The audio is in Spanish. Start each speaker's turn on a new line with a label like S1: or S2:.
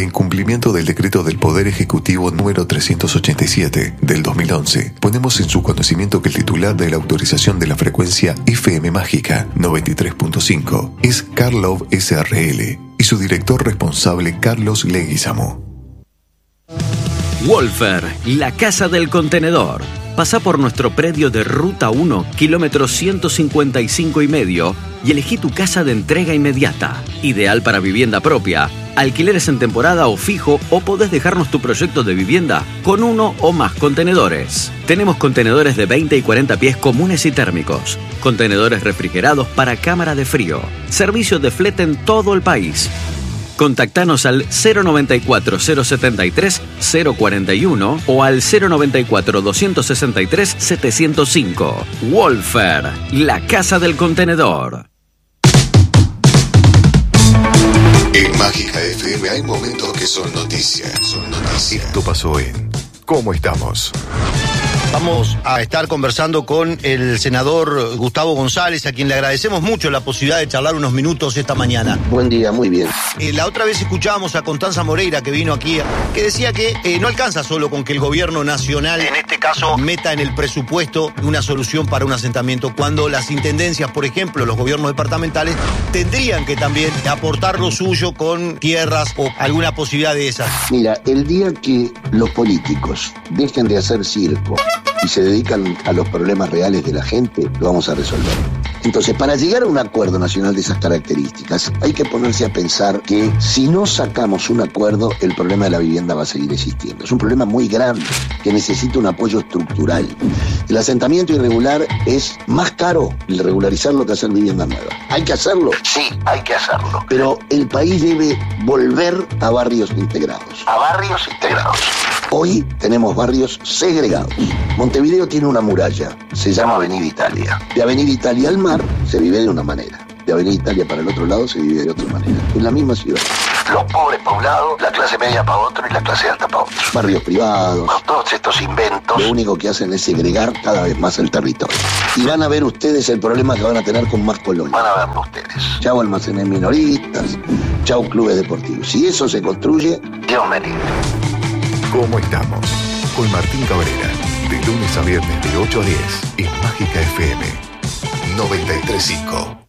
S1: En cumplimiento del decreto del Poder Ejecutivo número 387 del 2011, ponemos en su conocimiento que el titular de la autorización de la frecuencia FM Mágica 93.5 es Carlov SRL y su director responsable Carlos Leguizamo.
S2: Wolfer, la casa del contenedor. Pasá por nuestro predio de Ruta 1, kilómetro 155,5 y elegí tu casa de entrega inmediata. Ideal para vivienda propia, alquileres en temporada o fijo, o podés dejarnos tu proyecto de vivienda con uno o más contenedores. Tenemos contenedores de 20 y 40 pies comunes y térmicos, contenedores refrigerados para cámara de frío, servicio de flete en todo el país. Contactanos al 094-073-041 o al 094-263-705. Wolfer, la casa del contenedor.
S1: En Mágica FM hay momentos que son noticias. Esto pasó en ¿Cómo estamos?
S3: Vamos a estar conversando con el senador Gustavo González, a quien le agradecemos mucho la posibilidad de charlar unos minutos esta mañana.
S4: Buen día, muy bien.
S3: La otra vez escuchábamos a Constanza Moreira, que vino aquí, que decía que no alcanza solo con que el gobierno nacional, en este caso, meta en el presupuesto una solución para un asentamiento, cuando las intendencias, por ejemplo, los gobiernos departamentales, tendrían que también aportar lo suyo con tierras o alguna posibilidad de esas.
S4: Mira, el día que los políticos dejen de hacer circo y se dedican a los problemas reales de la gente, lo vamos a resolver. Entonces, para llegar a un acuerdo nacional de esas características, hay que ponerse a pensar que si no sacamos un acuerdo, el problema de la vivienda va a seguir existiendo. Es un problema muy grande que necesita un apoyo estructural. El asentamiento irregular es más caro el regularizarlo que hacer vivienda nueva. ¿Hay que hacerlo? Sí, hay que hacerlo. Pero el país debe volver a barrios integrados. A barrios integrados. Hoy tenemos barrios segregados. Montevideo tiene una muralla, se llama Avenida Italia. De Avenida Italia al mar se vive de una manera. De Avenida Italia para el otro lado se vive de otra manera. En la misma ciudad. Los pobres para un lado, la clase media para otro y la clase alta para otro. Barrios privados. Con todos estos inventos, lo único que hacen es segregar cada vez más el territorio. Y van a ver ustedes el problema que van a tener con más colonias. Van a verlo ustedes. Chau almacenes minoristas, chau clubes deportivos. Si eso se construye, Dios me libre.
S1: ¿Cómo estamos? Con Martín Cabrera, de lunes a viernes de 8 a 10 en Mágica FM 93.5.